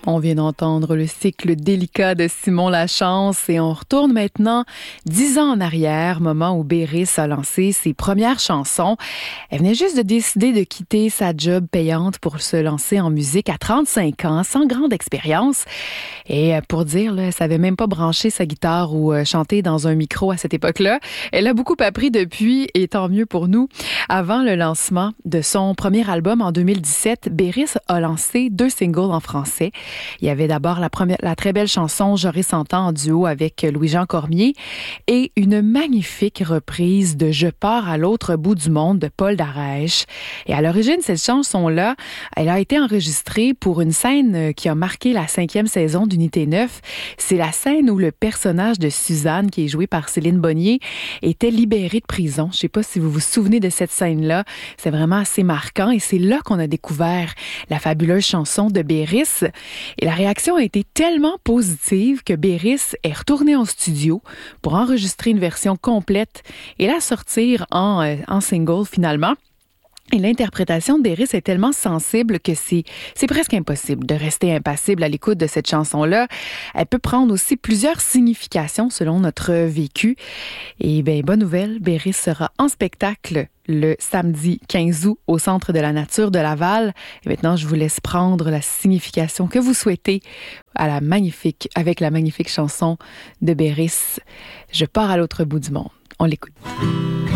On vient d'entendre le cycle délicat de Simon Lachance et on retourne maintenant 10 ans en arrière, moment où Béris a lancé ses premières chansons. Elle venait juste de décider de quitter sa job payante pour se lancer en musique à 35 ans, sans grande expérience. Et pour dire, là, elle savait même pas brancher sa guitare ou chanter dans un micro à cette époque-là. Elle a beaucoup appris depuis et tant mieux pour nous. Avant le lancement de son premier album en 2017, Béris a lancé 2 singles en français. Il y avait d'abord la très belle chanson « J'aurais 100 ans » en duo avec Louis-Jean Cormier et une magnifique reprise de « Je pars à l'autre bout du monde » de Paul Darèche. Et à l'origine, cette chanson-là, elle a été enregistrée pour une scène qui a marqué la 5e saison d'Unité 9. C'est la scène où le personnage de Suzanne, qui est joué par Céline Bonnier, était libéré de prison. Je ne sais pas si vous vous souvenez de cette scène-là. C'est vraiment assez marquant et c'est là qu'on a découvert la fabuleuse chanson de Béris. Et la réaction a été tellement positive que Béris est retourné en studio pour enregistrer une version complète et la sortir en single finalement. Et l'interprétation de Béris est tellement sensible que c'est presque impossible de rester impassible à l'écoute de cette chanson-là. Elle peut prendre aussi plusieurs significations selon notre vécu. Et bonne nouvelle, Béris sera en spectacle le samedi 15 août au Centre de la Nature de Laval. Et maintenant, je vous laisse prendre la signification que vous souhaitez avec la magnifique chanson de Béris. Je pars à l'autre bout du monde. On l'écoute.